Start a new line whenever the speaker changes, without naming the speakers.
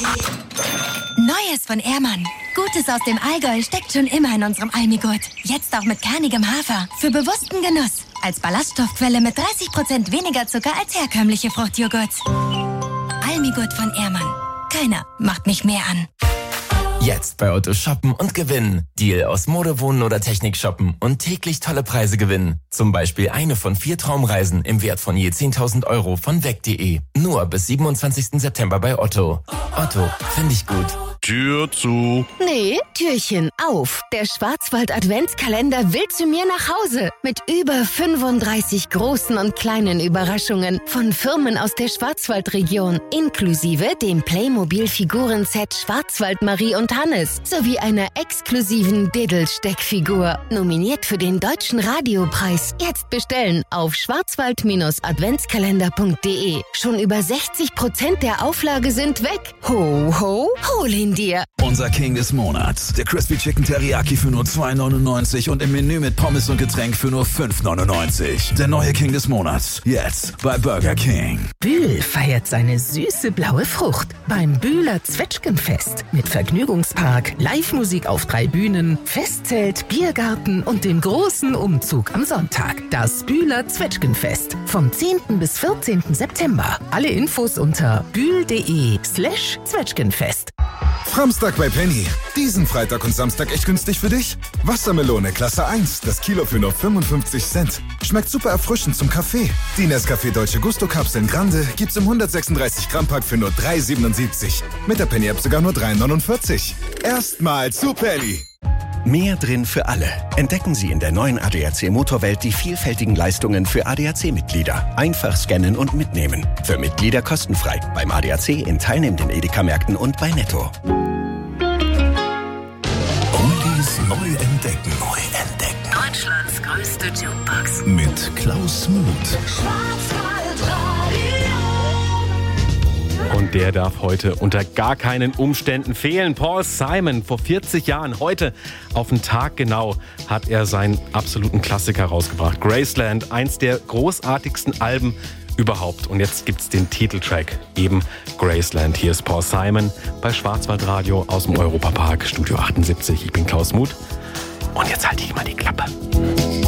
Neues von Ehrmann. Gutes aus dem Allgäu steckt schon immer in unserem Almigurt. Jetzt auch mit kernigem Hafer. Für bewussten Genuss. Als Ballaststoffquelle mit 30% weniger Zucker als herkömmliche Fruchtjoghurts. Almigurt von Ehrmann. Keiner macht mich mehr an.
Jetzt bei Otto shoppen und gewinnen. Deal aus Mode, Wohnen oder Technik shoppen und täglich tolle Preise gewinnen. Zum Beispiel eine von 4 Traumreisen im Wert von je 10.000 € von weg.de. Nur bis 27. September bei Otto. Otto, finde ich gut.
Tür zu.
Nee, Türchen auf. Der Schwarzwald-Adventskalender will zu mir nach Hause. Mit über 35 großen und kleinen Überraschungen von Firmen aus der Schwarzwaldregion. Inklusive dem Playmobil-Figurenset Schwarzwald Marie und Hannes. Sowie einer exklusiven Diddle-Steckfigur. Nominiert für den Deutschen Radiopreis. Jetzt bestellen auf schwarzwald-adventskalender.de. Schon über 60% der Auflage sind weg. Ho, ho, hol ihn dir.
Unser King des Monats. Der Crispy Chicken Teriyaki für nur 2,99 und im Menü mit Pommes und Getränk für nur 5,99. Der neue King des Monats. Jetzt bei Burger King.
Bühl feiert seine süße blaue Frucht beim Bühler Zwetschgenfest. Mit Vergnügungspark, Live-Musik auf 3 Bühnen, Festzelt, Biergarten und dem großen Umzug am Sonntag. Das Bühler Zwetschgenfest. Vom 10. bis 14. September. Alle Infos unter bühl.de/Zwetschgenfest.
Samstag bei Penny. Diesen Freitag und Samstag echt günstig für dich? Wassermelone Klasse 1, das Kilo für nur 55 Cent. Schmeckt super erfrischend zum Kaffee. Die Nescafé Dolce Gusto Kapseln Grande gibt's im 136 Gramm Pack für nur 3,77. Mit der Penny App sogar nur 3,49. Erstmal zu Penny.
Mehr drin für alle. Entdecken Sie in der neuen ADAC Motorwelt die vielfältigen Leistungen für ADAC-Mitglieder. Einfach scannen und mitnehmen. Für Mitglieder kostenfrei. Beim ADAC in teilnehmenden Edeka-Märkten und bei Netto.
Oldies neu entdecken.
Deutschlands größte Jukebox.
Mit Klaus Muth.
Und der darf heute unter gar keinen Umständen fehlen. Paul Simon, vor 40 Jahren, heute auf den Tag genau, hat er seinen absoluten Klassiker rausgebracht. Graceland, eins der großartigsten Alben überhaupt. Und jetzt gibt's den Titeltrack, eben Graceland. Hier ist Paul Simon bei Schwarzwaldradio aus dem Europapark, Studio 78. Ich bin Klaus Muth. Und jetzt halte ich mal die Klappe.